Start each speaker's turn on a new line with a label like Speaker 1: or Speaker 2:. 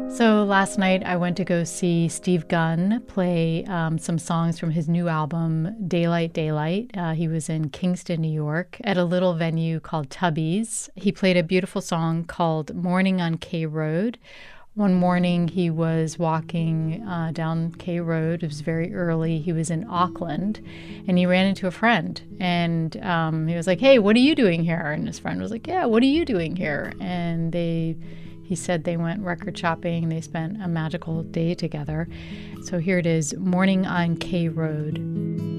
Speaker 1: So last night I went to go see Steve Gunn play some songs from his new album, Daylight, Daylight. He was in Kingston, New York, at a little venue called Tubby's. He played a beautiful song called Morning on K Road. One morning he was walking down K Road. It was very early. He was in Auckland, and he ran into a friend. And he was like, "Hey, what are you doing here?" And his friend was like, "Yeah, what are you doing here?" And he said they went record shopping. They spent a magical day together. So here it is, Morning on K Road.